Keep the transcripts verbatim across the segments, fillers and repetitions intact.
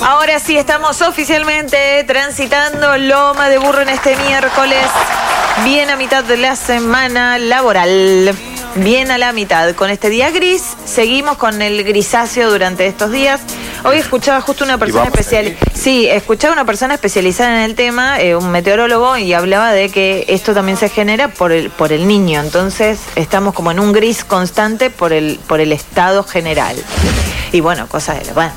Ahora sí, estamos oficialmente transitando Loma de Burro en este miércoles, bien a mitad de la semana laboral. Bien a la mitad. Con este día gris, seguimos con el grisáceo durante estos días. Hoy escuchaba justo una persona especial. Sí, escuchaba una persona especializada en el tema, eh, un meteorólogo, y hablaba de que esto también se genera por el por el niño. Entonces, estamos como en un gris constante por el por el estado general. Y bueno, cosas de... Bueno,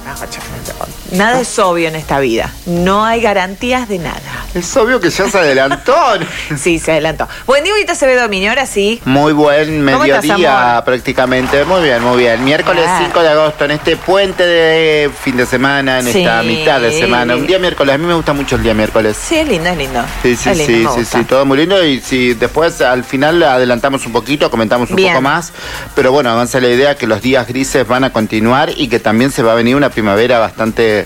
nada es obvio en esta vida. No hay garantías de nada. Es obvio que ya se adelantó. Sí, se adelantó. Buen día, ahorita se ve dominio, ahora sí. Muy buen mediodía prácticamente. Muy bien, muy bien. Miércoles ah. cinco de agosto, en este puente de fin de semana, en sí. esta mitad de semana. Un día miércoles. A mí me gusta mucho el día miércoles. Sí, es lindo, es lindo. Sí, sí, es lindo, sí, sí, sí, todo muy lindo. Y si después al final adelantamos un poquito, comentamos un bien. poco más. Pero bueno, avanza la idea que los días grises van a continuar y que también se va a venir una primavera bastante...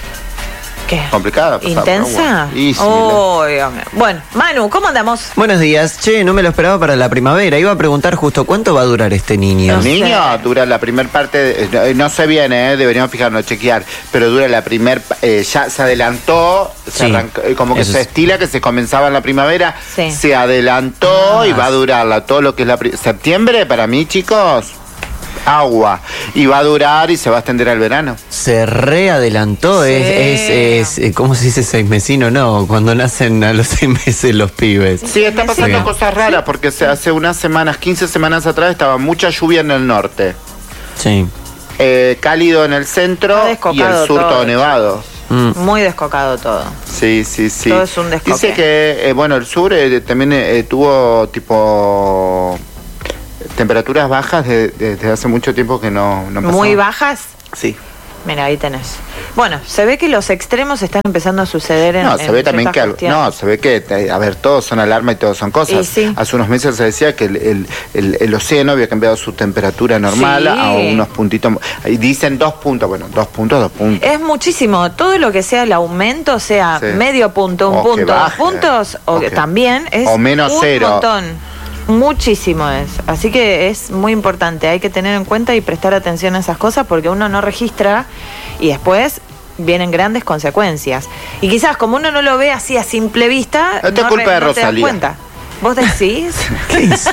¿Qué? Complicada. Pasada, ¿Intensa? Sí, sí, oh, la... Bueno, Manu, ¿cómo andamos? Buenos días. Che, no me lo esperaba para la primavera. Iba a preguntar justo, ¿cuánto va a durar este niño? El niño sé. dura la primer parte, de, no sé bien, eh, deberíamos fijarnos, chequear, pero dura la primer, eh, ya se adelantó, se sí, arrancó, como que se es. estila que se comenzaba en la primavera, sí. se adelantó ah, y va a durar todo lo que es la pri- septiembre para mí, chicos. Agua, y va a durar y se va a extender al verano. Se readelantó, sí. es, es, es, ¿cómo se dice seis mesino? No, cuando nacen a los seis meses los pibes. Sí, está pasando sí. cosas raras, porque se hace unas semanas, quince semanas atrás, estaba mucha lluvia en el norte. Sí. Eh, cálido en el centro y el sur todo, todo nevado. Mm. Muy descocado todo. Sí, sí, sí. Todo es un descoque. Dice que, eh, bueno, el sur eh, también eh, tuvo tipo... temperaturas bajas de, de, desde hace mucho tiempo que no, no pasaban. ¿Muy bajas? Sí. Mira, ahí tenés. Bueno, se ve que los extremos están empezando a suceder en No, se en ve también que... Cuestiones. No, se ve que, a ver, todos son alarma y todos son cosas. Sí. Hace unos meses se decía que el, el, el, el océano había cambiado su temperatura normal sí. a unos puntitos. Y dicen dos puntos, bueno, dos puntos, dos puntos. Es muchísimo. Todo lo que sea el aumento, sea sí. medio punto, un o punto, dos puntos, o okay. que también es o menos un cero. montón. Muchísimo es, así que es muy importante, hay que tener en cuenta y prestar atención a esas cosas porque uno no registra y después vienen grandes consecuencias. Y quizás como uno no lo ve así a simple vista, no, no, culpa re, de no te das cuenta. ¿Vos decís? ¿Qué hizo?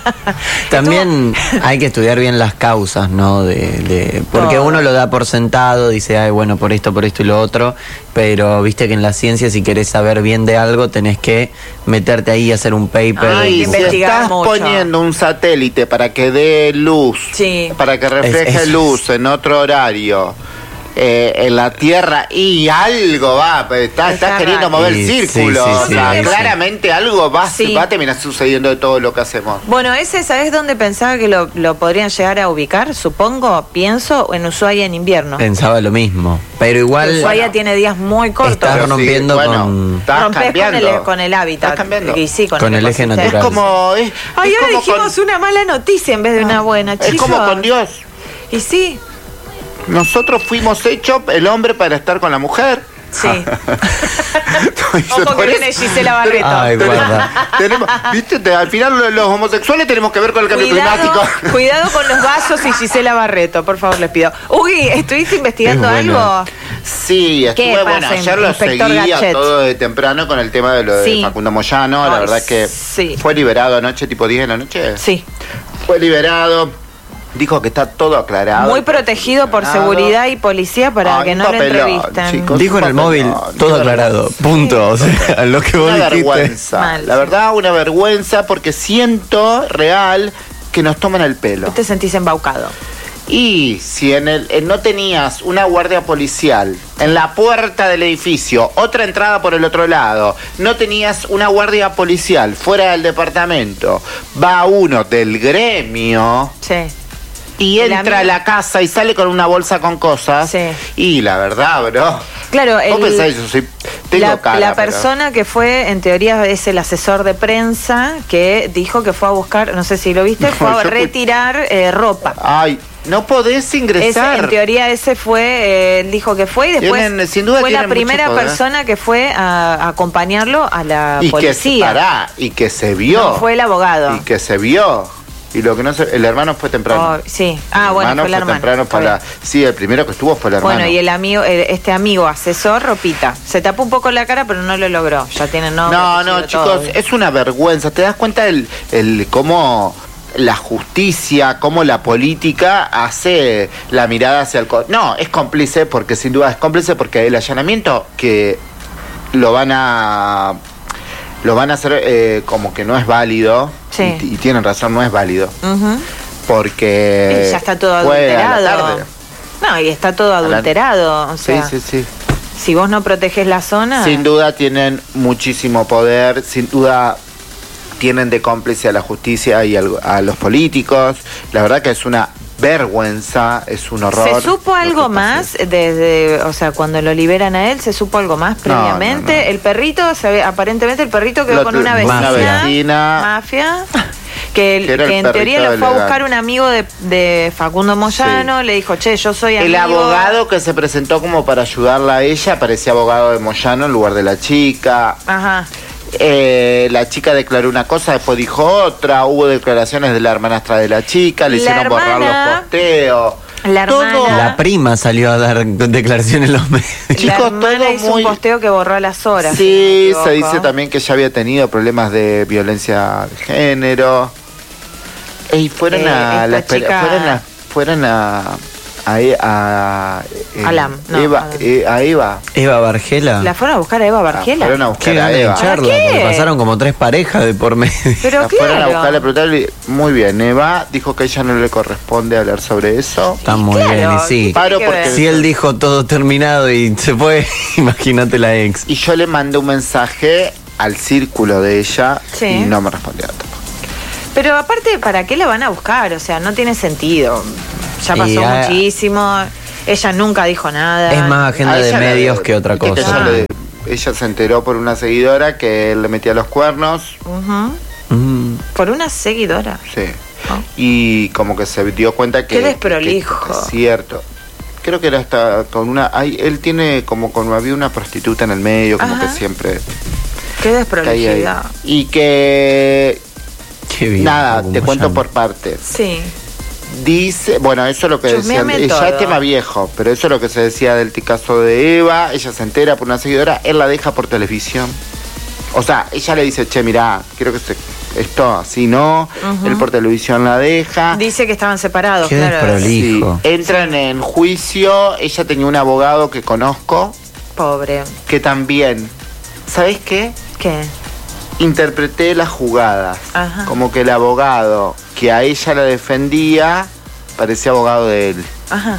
También hay que estudiar bien las causas, ¿no? De, de porque uno lo da por sentado, dice, ay, bueno, por esto, por esto y lo otro, pero viste que en la ciencia, si querés saber bien de algo, tenés que meterte ahí y hacer un paper. Ay, si estás mucho. poniendo un satélite para que dé luz, sí. para que refleje es, es, luz en otro horario, Eh, en la Tierra y algo va, estás está queriendo mover el sí, círculo, sí, sí, o sea, sí, claramente sí. algo va, sí. va a terminar sucediendo de todo lo que hacemos. Bueno, ese, ¿sabes dónde pensaba que lo, lo podrían llegar a ubicar? Supongo, pienso, en Ushuaia en invierno. Pensaba lo mismo, pero igual... Ushuaia bueno, tiene días muy cortos. Estás rompiendo sí, bueno, con... Rompés con el, con el hábitat. Estás cambiando. Y sí, con, con el, el eje natural. Es como... Es, Ay, es ahora como dijimos con... una mala noticia en vez de una buena, chicos. Es como con Dios. Y sí... Nosotros fuimos hechos el hombre para estar con la mujer. Sí. Ojo que viene Gisela Barreto. Ay, guarda. Tenemos, ¿viste? Al final los homosexuales tenemos que ver con el cambio cuidado, climático. Cuidado con los vasos y Gisela Barreto, por favor, les pido. Uy, ¿estuviste investigando bueno. algo? Sí, estuve, bueno, ayer lo seguía Gachet. todo de temprano con el tema de lo de sí. Facundo Moyano. La Ay, verdad es que sí. fue liberado anoche, tipo diez de la noche. Sí. Fue liberado. Dijo que está todo aclarado. Muy protegido por seguridad y policía para Ay, que no papelón, lo entrevisten. Chicos, Dijo en el móvil, todo aclarado. Punto. O sea, lo que vos una dijiste. vergüenza. Mal. La verdad, una vergüenza porque siento real que nos toman el pelo. Te sentís embaucado. Y si en el en no tenías una guardia policial en la puerta del edificio, otra entrada por el otro lado, no tenías una guardia policial fuera del departamento, va uno del gremio... Sí. Y entra a la casa y sale con una bolsa con cosas. Sí. Y la verdad, bro. Claro, el, ¿Vos pensás eso? Sí, tengo la, cara, la pero... persona que fue, en teoría, es el asesor de prensa que dijo que fue a buscar, no sé si lo viste, no, fue a retirar fui... eh, ropa. Ay, no podés ingresar. Ese, en teoría ese fue, eh, dijo que fue y después tienen, sin duda fue la primera persona que fue a, a acompañarlo a la y policía. Que, pará, y que se vio. No, fue el abogado. Y que se vio. Y lo que no sé, el hermano fue temprano. Oh, sí. Ah, el bueno, hermano fue el hermano. temprano para la, sí, el primero que estuvo fue el hermano. Bueno, y el amigo, el- este amigo asesor, ropita. Se tapó un poco la cara, pero no lo logró. Ya tienen nombre. No, apellido, no, chicos, todo. es una vergüenza. ¿Te das cuenta el, el cómo la justicia, cómo la política hace la mirada hacia el... co- No, es cómplice, porque sin duda es cómplice, porque el allanamiento que lo van a... Lo van a hacer eh, como que no es válido. Sí. Y, y tienen razón, no es válido. Ujú. Porque... Y ya está todo fue a la adulterado. tarde. No, y está todo A la- adulterado. O sea, Sí, sí, sí. si vos no proteges la zona. Sin duda tienen muchísimo poder, sin duda tienen de cómplice a la justicia y al- a los políticos. La verdad que es una vergüenza, es un horror. ¿Se supo lo algo que más pasó. desde, o sea, cuando lo liberan a él, se supo algo más No, previamente? no, no. El perrito, se ve- aparentemente el perrito quedó Lo- con una una vecina. vecina. Mafia. Que, el- Que era el que en teoría perrito lo fue a buscar elegante. un amigo de, de Facundo Moyano, le dijo, che, yo soy amigo. El abogado que se presentó como para ayudarla a ella parecía abogado de Moyano en lugar de la chica. Ajá. Eh, la chica declaró una cosa, después dijo otra. Hubo declaraciones de la hermanastra de la chica, le La hicieron borrar hermana- los posteos. La Todo- hermana- La prima salió a dar declaraciones en los medios. La Chicos, hermana todo hizo muy- un posteo que borró a las horas. Sí, si no me se equivoco. dice también que ya había tenido problemas de violencia de género. Y fueron Eh, a esta la esper- chica- fueron a fueron a a, E- a, eh, Alam, no, Eva, Alam. eh, a Eva. Eva Bargela. ¿La fueron a buscar a Eva Ah, Bargela? fueron a Qué buscar a gana de Eva. charla, ¿Para qué? porque pasaron como tres parejas de por medio. Pero La fueron a claro. buscarle a preguntarle, muy bien, Eva dijo que a ella no le corresponde hablar sobre eso. Está muy claro, bien, y sí. Paro que porque ver. Si él dijo todo terminado y se fue, imagínate la ex. Y yo le mandé un mensaje al círculo de ella Sí. y no me respondió tampoco. Pero aparte, ¿para qué la van a buscar? O sea, no tiene sentido. Ya pasó Y, ah, muchísimo. Ella nunca dijo nada. Es más agenda A de ella le- medios que otra viste cosa. ella, le- ella se enteró por una seguidora que él le metía los cuernos. Ujú. Mm. Por una seguidora. Sí. Oh. Y como que se dio cuenta que... Qué desprolijo. que- que es cierto. Creo que era hasta con una... Ay, él tiene como con... Había una prostituta en el medio, como Ajá. que siempre... Qué caía ahí. desprolijidad. Y que... Qué bien. Nada, como te cuento llama. por partes. Sí. Dice, bueno, eso es lo que decía, Chusmeame ya todo. es tema viejo, pero eso es lo que se decía del caso de Eva, ella se entera por una seguidora, él la deja por televisión. O sea, ella le dice, che, mirá, quiero que se, esto así no, Ujú. él por televisión la deja. Dice que estaban separados, Qué claro. desprolijo. Sí, entran en juicio, ella tenía un abogado que conozco, Pobre. que también, ¿sabes qué? ¿Qué? Interpreté las jugadas, Ajá. como que el abogado que a ella la defendía parecía abogado de él. Ajá.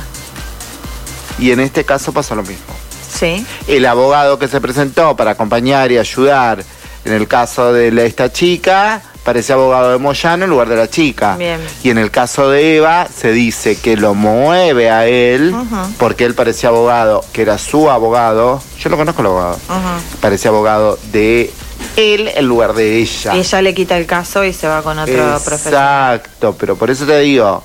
Y en este caso pasó lo mismo. Sí. El abogado que se presentó para acompañar y ayudar en el caso de la- esta chica parecía abogado de Moyano en lugar de la chica. Bien. Y en el caso de Eva se dice que lo mueve a él Ujú. porque él parecía abogado, que era su abogado. Yo lo conozco el abogado. Ujú. Parecía abogado de él en lugar de ella. Y ella le quita el caso y se va con otro profesor. Exacto, pero por eso te digo,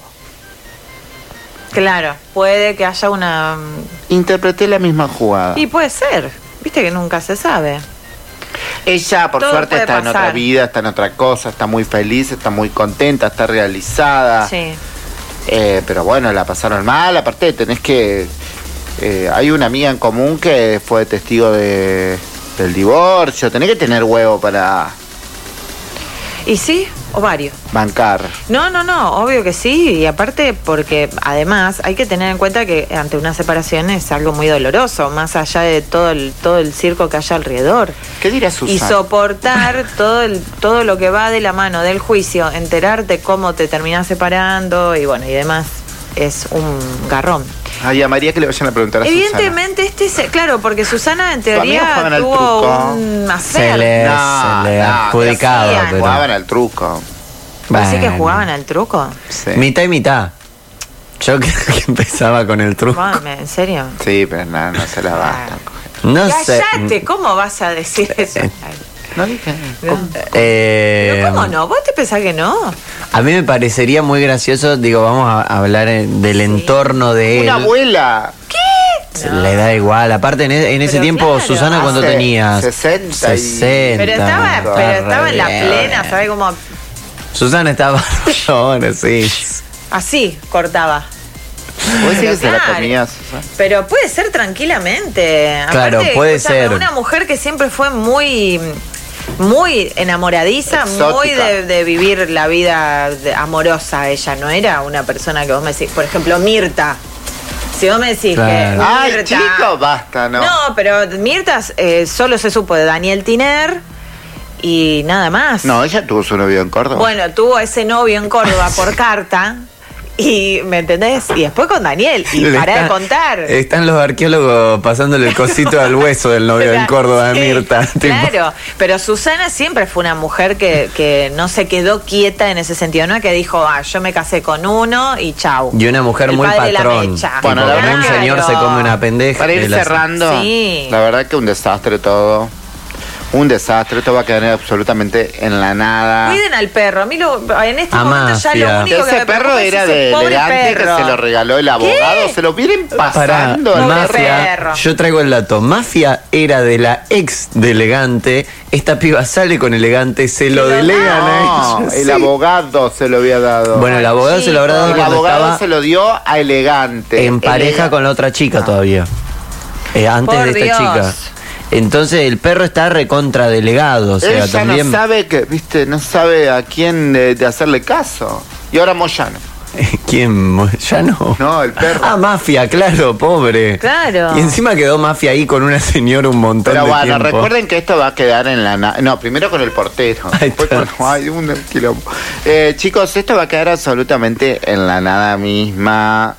Claro, puede que haya una... interpreté la misma jugada. Y puede ser. Viste que nunca se sabe. Ella, por Todo suerte, puede está en pasar. otra vida, está en otra cosa, está muy feliz, está muy contenta, está realizada. Sí. Eh, pero bueno, la pasaron mal. Aparte, tenés que... eh, hay una amiga en común que fue testigo de, del divorcio. Tenés que tener huevo para ¿Y sí? O varios. bancar. No, no, no, obvio que sí, y aparte porque además hay que tener en cuenta que ante una separación es algo muy doloroso, más allá de todo el todo el circo que haya alrededor. ¿Qué dirá Susana? Y soportar todo el todo lo que va de la mano del juicio, enterarte cómo te terminás separando y bueno, y demás, es un garrón. Ay, a María que le vayan a preguntar a Evidentemente este es, claro, porque Susana en Tu amigo teoría juegan al tuvo truco. un Se hacer. le, Susana. se le No, ha no, adjudicado, ¿qué hacían? pero... Jugaban al truco. ¿Vos sí que Bueno. jugaban al truco? Sí. Mitad y mitad. Yo creo que empezaba con el truco. Mame, ¿en serio? Sí, pero nada, no se la basta. No sé. Cállate, ¿cómo vas a decir eso? Ay, No dije. no. Eh, Pero ¿cómo no? ¿Vos te pensás que no? A mí me parecería muy gracioso, digo, vamos a hablar eh, del entorno de él. Una abuela. Le da igual. Aparte, en, e- en ese Pero tiempo, claro. Susana, ¿cuánto Hace tenía? sesenta y- sesenta. Pero estaba, Está pero estaba en la re bien. plena, ¿sabes cómo? Susana estaba... Bueno, sí. Así cortaba. ¿Vos decís que se la Claro. comía, Susana? Pero puede ser tranquilamente. Claro, Aparte, puede escúchame, ser. Una mujer que siempre fue muy, muy enamoradiza, Exótica. muy de, de vivir la vida de- amorosa. Ella no era una persona que vos me decís, por ejemplo, Mirta. Si vos me decís Claro. que Ay, Mirta- chico, basta, no. No, pero Mirta eh, solo se supo de Daniel Tiner y nada más. No, ella tuvo su novio en Córdoba. Bueno, tuvo a ese novio en Córdoba por carta. Y, ¿me entendés? Y después con Daniel. Y Le pará de está- contar. Están los arqueólogos pasándole el cosito al hueso del novio en Córdoba, Sí, Mirta. Tipo, Claro, pero Susana siempre fue una mujer que, que no se quedó quieta en ese sentido, no es que dijo, ah, yo me casé con uno y chau. Y una mujer El muy padre de la patrón. mecha. Tipo, Bueno, la como verdad un que- señor se come una pendeja. Para ir él hace- cerrando, Sí. la verdad que un desastre todo. Un desastre, esto va a quedar absolutamente en la nada. Cuiden al perro. A mí lo, en este A momento ya mafia. lo único que Ese me perro preocupa es era ese de pobre elegante perro. que se lo regaló el abogado. ¿Qué? Se lo vienen Pará, pasando. Pobre Mafia, perro. yo traigo el dato. Mafia era de la ex de Elegante. Esta piba sale con Elegante, se lo lo delegan No, a ella. el Sí. abogado se lo había dado. Bueno, el abogado se lo habrá dado el cuando abogado estaba se lo dio a elegante. en pareja Ele- con la otra chica todavía. Eh, antes Por de esta Dios. chica. Entonces el perro está recontra delegado. O sea, Él ya también. no sabe que, viste, no sabe a quién de, de hacerle caso. Y ahora Moyano. ¿Quién? ¿Ya no? No, el perro. Ah, Mafia, claro, pobre. Claro. Y encima quedó Mafia ahí con una señora un montón Pero de bueno, tiempo. recuerden que esto va a quedar en la... na- No, primero con el portero. Ahí Después está. con... Ay, un quilombo. Eh, chicos, esto va a quedar absolutamente en la nada misma.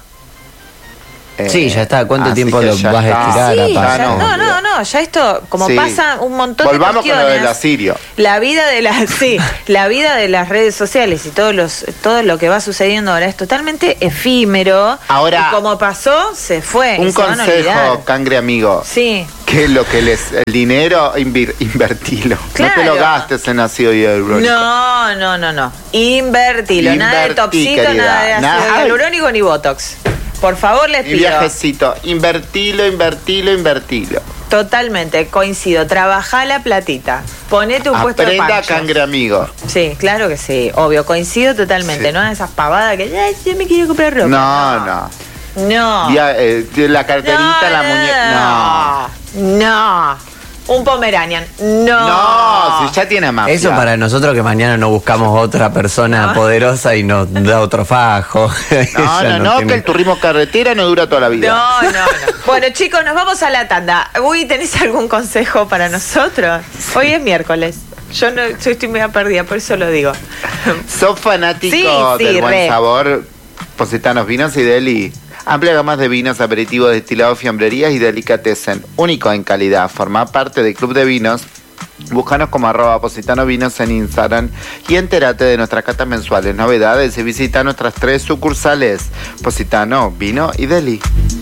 Eh, Sí, ya está. ¿Cuánto así tiempo que lo ya vas a está. estirar? Sí, aparte? ya- no, no, no, no, ya esto, como Sí. pasa un montón Volvamos de con lo cuestiones. del asirio. La vida de las, sí, la vida de las redes sociales y todos los, todo lo que va sucediendo ahora es totalmente efímero. Ahora, y como pasó, se fue. y Un se van a olvidar. consejo, cangre amigo. Sí. Que lo que les... El dinero, invir- invertilo. No te lo Claro. gastes en ácido hialurónico. No, no, no, no. Invertilo. Nada de Invertí, topsito, querida. nada de ácido Nada. hialurónico ni botox. Por favor, les Mi pido. viajecito, invertilo, invertilo, invertilo. Totalmente, coincido. Trabajá la platita. Ponete un puesto de Aprenda, pancho. cangre amigo. Sí, claro que sí, obvio, coincido totalmente, Sí. no esas pavadas que "Ay, yo me quiero comprar ropa. No, no. No. Día, eh, la carterita, la muñeca. No. No. No. Un Pomeranian. No. No, si ya tiene más. Eso para nosotros que mañana no buscamos otra persona No. poderosa y nos da otro fajo. No, Ella no, no, tiene- que el turismo carretera no dura toda la vida. No, no, no. Bueno, chicos, nos vamos a la tanda. Uy, ¿tenés algún consejo para nosotros? Hoy es miércoles. Yo no, yo estoy media perdida, por eso lo digo. ¿Sos fanático Sí, sí, del buen re. sabor? Positanos Vinos y Deli. Amplia gama de vinos, aperitivos, destilados, fiambrerías y delicatessen. Único en calidad. Forma parte del Club de Vinos. Búscanos como arroba Positano Vinos en Instagram y entérate de nuestras catas mensuales, novedades y visita nuestras tres sucursales. Positano, Vino y Deli.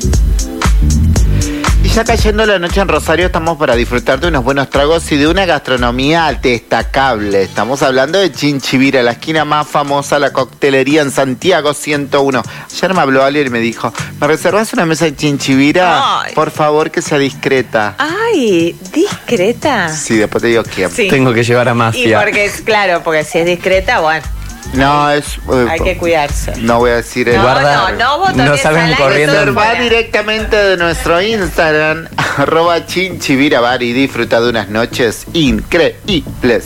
Y ya cayendo la noche en Rosario estamos para disfrutar de unos buenos tragos y de una gastronomía destacable. Estamos hablando de Chinchivira, la esquina más famosa, la coctelería en Santiago ciento uno. Ayer me habló alguien y me dijo, ¿me reservas una mesa de Chinchivira? Ay. Por favor, que sea discreta. Ay, discreta. Sí, después te digo quién. Sí. Tengo que llevar a Y Mafia. porque es claro, porque si es discreta, bueno, No, es... eh, hay que cuidarse. No voy a decir el... No, Guarda, no, no, vos no también saben salá y corriendo todo en- Va fuera. directamente de nuestro Instagram, arroba Chinchivira Bar, y disfruta de unas noches increíbles.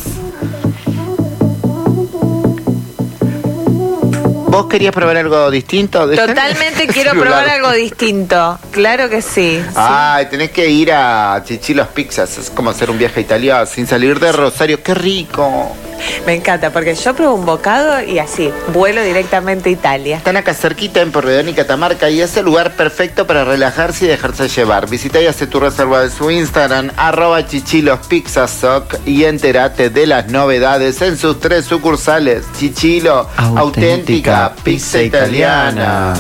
¿Vos querías probar algo distinto? Totalmente quiero probar algo distinto. Claro que sí. sí. Ay, tenés que ir a Chichilos Pizzas. Es como hacer un viaje a Italia sin salir de Rosario. ¡Qué rico! Me encanta, porque yo pruebo un bocado y así, vuelo directamente a Italia. Están acá cerquita en Porredón y Catamarca y es el lugar perfecto para relajarse y dejarse llevar. Visita y hace tu reserva de su Instagram, arroba Chichilos Pizza Soc, y entérate de las novedades en sus tres sucursales. Chichilo, auténtica, pizza italiana.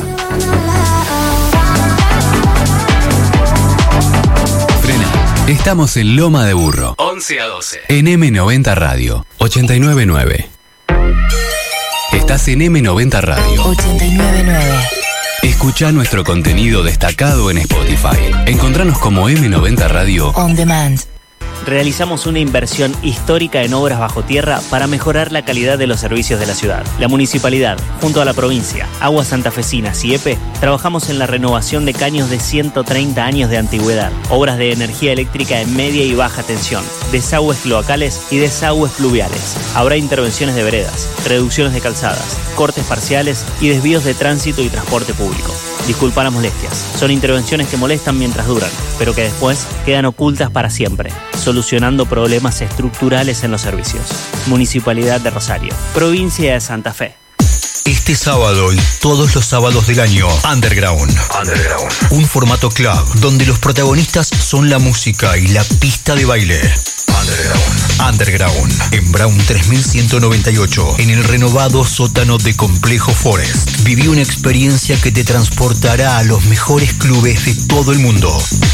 Frena. Estamos en Loma de Burro. once a doce. En eme noventa Radio. ochenta y nueve nueve. Estás en eme noventa Radio. ochenta y nueve nueve. Escucha nuestro contenido destacado en Spotify. Encontranos como eme noventa Radio. On demand. realizamos una inversión histórica en obras bajo tierra para mejorar la calidad de los servicios de la ciudad. La municipalidad, junto a la provincia, Aguas Santafesinas y E P E, trabajamos en la renovación de caños de ciento treinta años de antigüedad, obras de energía eléctrica en media y baja tensión, desagües cloacales y desagües pluviales. Habrá intervenciones de veredas, reducciones de calzadas, cortes parciales y desvíos de tránsito y transporte público. Disculpa las molestias, son intervenciones que molestan mientras duran, pero que después quedan ocultas para siempre, solucionando problemas estructurales en los servicios. Municipalidad de Rosario, provincia de Santa Fe. Este sábado y todos los sábados del año, Underground. Underground. Un formato club donde los protagonistas son la música y la pista de baile. Underground. Underground. En Brown tres mil ciento noventa y ocho, en el renovado sótano de Complejo Forest. Viví una experiencia que te transportará a los mejores clubes de todo el mundo.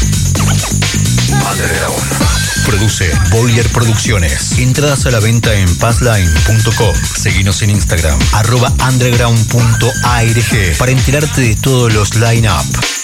Underground. Produce Bollier Producciones. Entradas a la venta en passline punto com. Seguinos en Instagram, arroba underground punto org, para enterarte de todos los line-up.